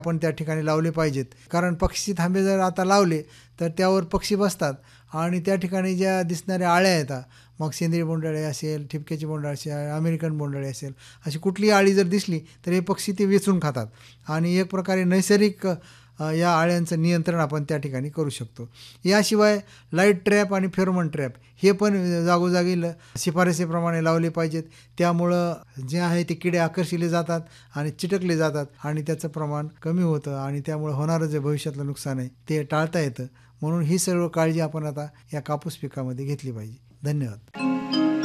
आपण त्या ठिकाणी लावले पाहिजेत. कारण पक्षी थांबे जर आता लावले तर त्यावर पक्षी बसतात आणि त्या ठिकाणी ज्या दिसणाऱ्या आळ्या येतात, मग सेंद्रिय बोंडअळी असेल, ठिपक्याची बोंडअळी असेल, अमेरिकन बोंडअळी असेल, अशी कुठलीही अळी जर दिसली तर हे पक्षी ते वेचून खातात आणि एक प्रकारे नैसर्गिक या अळ्यांचं नियंत्रण आपण त्या ठिकाणी करू शकतो. याशिवाय लाईट ट्रॅप आणि फेरोमोन ट्रॅप हे पण जागोजागी शिफारसीप्रमाणे लावले पाहिजेत. त्यामुळं जे आहे ते किडे आकर्षिले जातात आणि चिटकले जातात आणि त्याचं प्रमाण कमी होतं आणि त्यामुळे होणारं जे भविष्यातलं नुकसान आहे ते टाळता येतं. म्हणून ही सर्व काळजी आपण आता या कापूस पिकामध्ये घेतली पाहिजे. धन्यवाद.